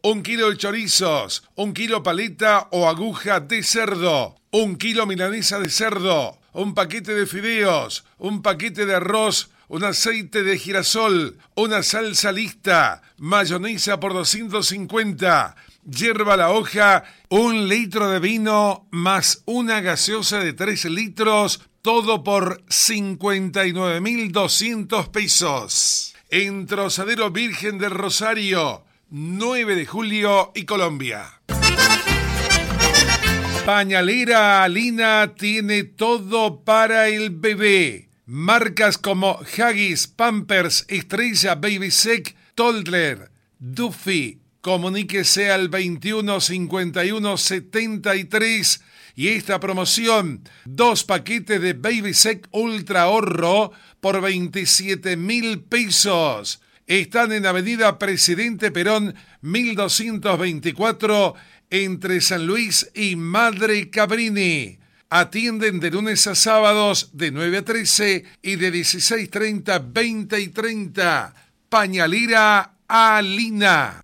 1 kilo de chorizos, 1 kilo paleta o aguja de cerdo, 1 kilo milanesa de cerdo, un paquete de fideos, un paquete de arroz, un aceite de girasol, una salsa lista, mayonesa por 250, hierba a la hoja, 1 litro de vino más una gaseosa de 3 litros, todo por 59.200 pesos. En Trozadero Virgen del Rosario, 9 de julio y Colombia. Pañalera Alina tiene todo para el bebé. Marcas como Huggies, Pampers, Estrella, Baby Sec, Toddler, Duffy. Comuníquese al 21 51 73 y esta promoción, 2 paquetes de Baby Sec Ultra Ahorro por 27.000 pesos. Están en Avenida Presidente Perón 1224 entre San Luis y Madre Cabrini. Atienden de lunes a sábados de 9 a 13 y de 16:30 a 20:30. Pañalera Alina.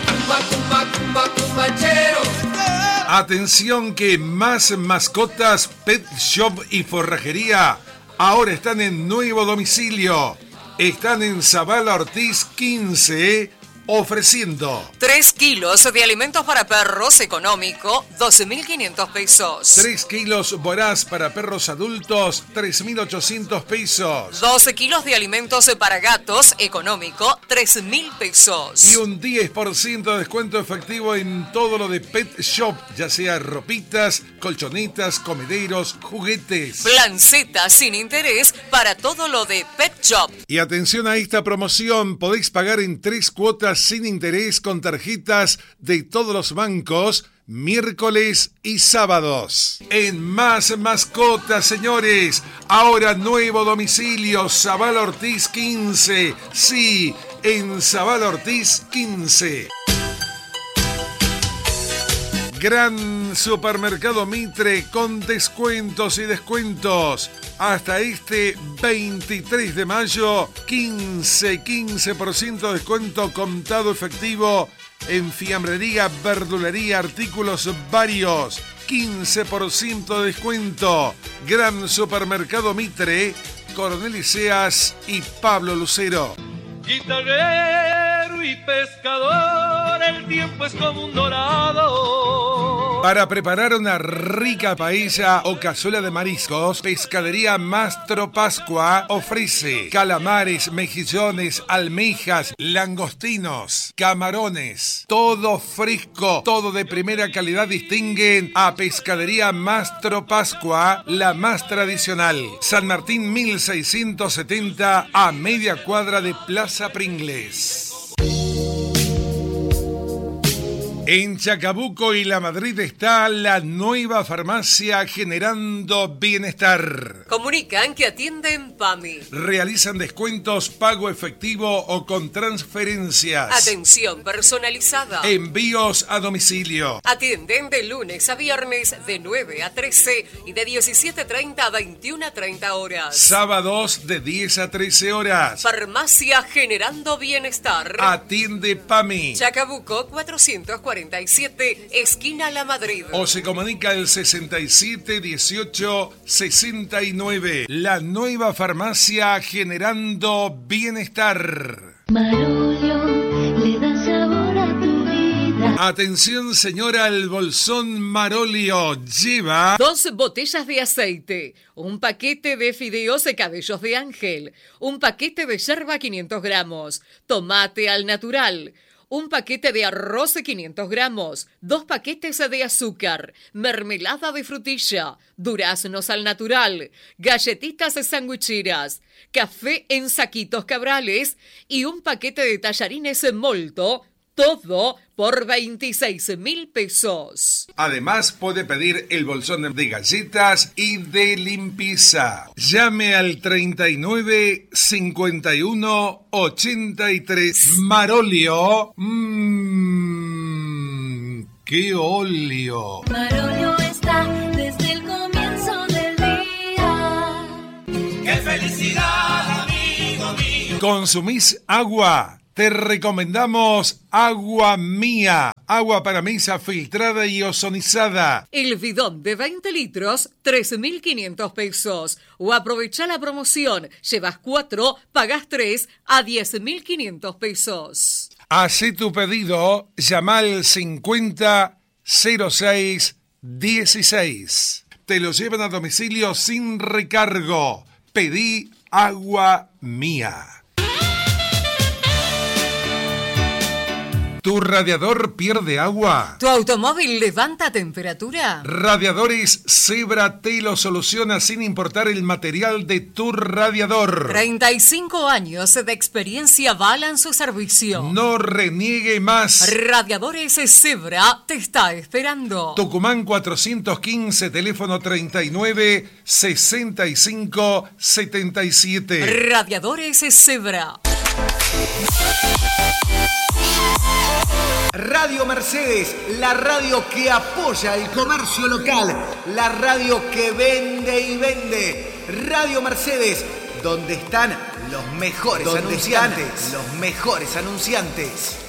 Atención que más mascotas, pet shop y forrajería ahora están en nuevo domicilio. Están en Zavala Ortiz 15, ofreciendo 3 kilos de alimentos para perros económico, 12.500 pesos. 3 kilos Voraz para perros adultos, 3.800 pesos. 12 kilos de alimentos para gatos económico, 3.000 pesos. Y un 10% de descuento efectivo en todo lo de Pet Shop, ya sea ropitas, colchonetas, comederos, juguetes. Plan Z sin interés para todo lo de Pet Shop. Y atención a esta promoción, podéis pagar en 3 cuotas sin interés con tarjetas de todos los bancos, miércoles y sábados. En Más Mascotas, señores, ahora nuevo domicilio, Zavala Ortiz 15. Sí, en Zavala Ortiz 15. Gran Supermercado Mitre con descuentos y descuentos. Hasta este 23 de mayo, 15% de descuento contado efectivo en fiambrería, verdulería, artículos varios. 15% de descuento. Gran Supermercado Mitre, Coronel Iseas y Pablo Lucero. Guitarrero y pescador, el tiempo es como un dorado. Para preparar una rica paella o cazuela de mariscos, Pescadería Mastro Pascua ofrece calamares, mejillones, almejas, langostinos, camarones, todo fresco, todo de primera calidad. Distinguen a Pescadería Mastro Pascua, la más tradicional. San Martín 1670, a media cuadra de Plaza Pringles. En Chacabuco y La Madrid está la nueva farmacia Generando Bienestar. Comunican que atienden PAMI. Realizan descuentos, pago efectivo o con transferencias. Atención personalizada. Envíos a domicilio. Atienden de lunes a viernes de 9 a 13 y de 17:30 a 21:30 horas. Sábados de 10 a 13 horas. Farmacia Generando Bienestar. Atiende PAMI. Chacabuco 447, esquina La Madrid. O se comunica al 67 18 69. La nueva farmacia Generando Bienestar. Marolio le da sabor a tu vida. Atención, señora, el bolsón Marolio lleva 2 botellas de aceite, un paquete de fideos de cabellos de ángel, un paquete de yerba 500 gramos, tomate al natural, un paquete de arroz de 500 gramos, 2 paquetes de azúcar, mermelada de frutilla, duraznos al natural, galletitas sanguicheras, café en saquitos Cabrales y un paquete de tallarines en molto, todo por 26.000 pesos. Además, puede pedir el bolsón de galletas y de limpieza. Llame al 39 51 83. Marolio. ¡Qué óleo! Marolio está desde el comienzo del día. ¡Qué felicidad, amigo mío! Consumís agua. te recomendamos Agua Mía, agua para mesa filtrada y ozonizada. El bidón de 20 litros, 13.500 pesos. O aprovecha la promoción, llevas 4, pagás 3 a 10.500 pesos. Hacé tu pedido, llama al 50 06 16. Te lo llevan a domicilio sin recargo. Pedí Agua Mía. ¿Tu radiador pierde agua? ¿Tu automóvil levanta temperatura? Radiadores Zebra te lo soluciona sin importar el material de tu radiador. 35 años de experiencia avalan su servicio. No reniegue más. Radiadores Zebra te está esperando. Tucumán 415, teléfono 39 65 77. Radiadores Zebra. Radio Mercedes, la radio que apoya el comercio local, la radio que vende y vende. Radio Mercedes, donde están los mejores anunciantes.